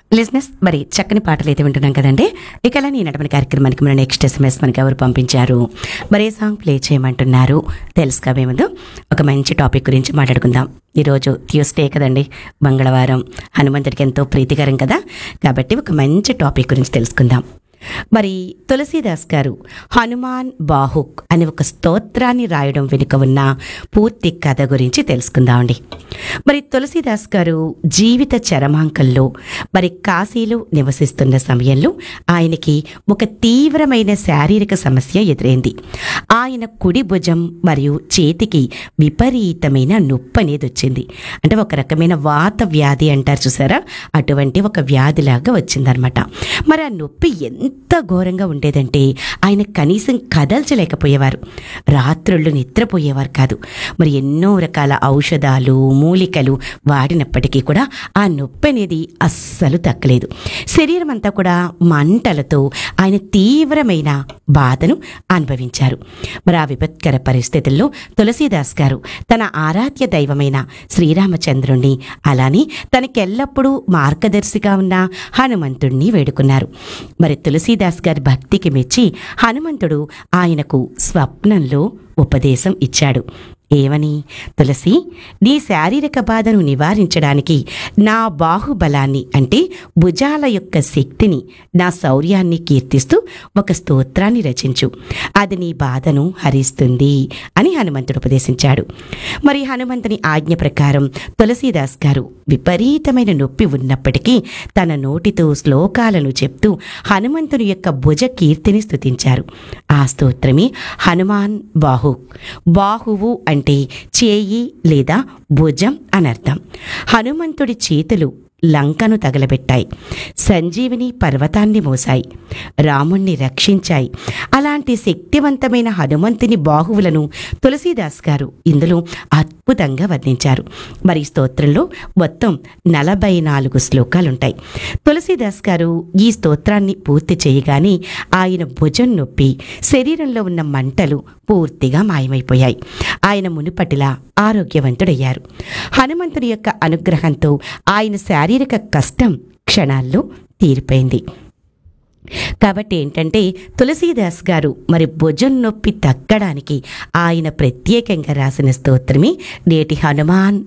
లిజినెస్ మరి చక్కని పాటలు అయితే వింటున్నాం కదండి. ఇక అలా ఈ నడమని కార్యక్రమానికి మన నెక్స్ట్ SMS మనకి ఎవరు పంపించారు, మరి ఏ సాంగ్ ప్లే చేయమంటున్నారు తెలుసుకోవే ముందు ఒక మంచి టాపిక్ గురించి మాట్లాడుకుందాం. ఈరోజు ట్యూస్డే కదండి, మంగళవారం, హనుమంతుడికి ఎంతో ప్రీతికరం కదా. కాబట్టి ఒక మంచి టాపిక్ గురించి తెలుసుకుందాం. మరి తులసీదాస్ గారు హనుమాన్ బాహుక్ అనే ఒక స్తోత్రాన్ని రాయడం వెనుక ఉన్న పూర్తి కథ గురించి తెలుసుకుందామండి. మరి తులసీదాస్ గారు జీవిత చరమాంకంలో మరి కాశీలో నివసిస్తున్న సమయంలో ఆయనకి ఒక తీవ్రమైన శారీరక సమస్య ఎదురైంది. ఆయన కుడి భుజం మరియు చేతికి విపరీతమైన నొప్పి అనేది వచ్చింది. అంటే ఒక రకమైన వాత వ్యాధి అంటారు చూసారా, అటువంటి ఒక వ్యాధిలాగా వచ్చిందనమాట. మరి ఆ నొప్పి ఎంత ఘోరంగా ఉండేదంటే ఆయన కనీసం కదల్చలేకపోయేవారు, రాత్రుళ్ళు నిద్రపోయేవారు కాదు. మరి ఎన్నో రకాల ఔషధాలు మూలికలు వాడినప్పటికీ కూడా ఆ నొప్పి అనేది అస్సలు తగ్గలేదు. శరీరం అంతా కూడా మంటలతో ఆయన తీవ్రమైన బాధను అనుభవించారు. మరి ఆ విపత్కర పరిస్థితుల్లో తులసీదాస్ గారు తన ఆరాధ్య దైవమైన శ్రీరామచంద్రుణ్ణి, అలానే తనకెల్లప్పుడూ మార్గదర్శిగా ఉన్న హనుమంతుణ్ణి వేడుకున్నారు. మరి తులసీదాస్ గారి భక్తికి మెచ్చి హనుమంతుడు ఆయనకు స్వప్నంలో ఉపదేశం ఇచ్చాడు. ఏమని? తులసి, నీ శారీరక బాధను నివారించడానికి నా బాహుబలాన్ని అంటే భుజాల యొక్క శక్తిని, నా శౌర్యాన్ని కీర్తిస్తూ ఒక స్తోత్రాన్ని రచించు, అది నీ బాధను హరిస్తుంది అని హనుమంతుడు ఉపదేశించాడు. మరి హనుమంతుని ఆజ్ఞ ప్రకారం తులసీదాస్ గారు విపరీతమైన నొప్పి ఉన్నప్పటికీ తన నోటితో శ్లోకాలను చెప్తూ హనుమంతుని యొక్క భుజ కీర్తిని స్తుతించారు. ఆ స్తోత్రమే హనుమాన్ బాహుక్. బాహువు అంటే చేయి లేదా భుజం అనర్థం. హనుమంతుడి చేతులు లంకను తగలబెట్టాయి, సంజీవిని పర్వతాన్ని మోసాయి, రాముణ్ణి రక్షించాయి. అలాంటి శక్తివంతమైన హనుమంతుని బాహువులను తులసీదాస్ గారు ఇందులో అద్భుతంగా వర్ణించారు. మరి స్తోత్రంలో మొత్తం 44 శ్లోకాలుంటాయి. తులసీదాస్ గారు ఈ స్తోత్రాన్ని పూర్తి చేయగానే ఆయన భుజం నొప్పి, శరీరంలో ఉన్న మంటలు పూర్తిగా మాయమైపోయాయి. ఆయన మునుపటిలా ఆరోగ్యవంతుడయ్యారు. హనుమంతుడి యొక్క అనుగ్రహంతో ఆయన శారీరక కష్టం క్షణాల్లో తీరిపోయింది. కాబట్టి ఏంటంటే తులసీదాస్ గారు మరి భుజం నొప్పి తగ్గడానికి ఆయన ప్రత్యేకంగా రాసిన స్తోత్రమే నేటి హనుమాన్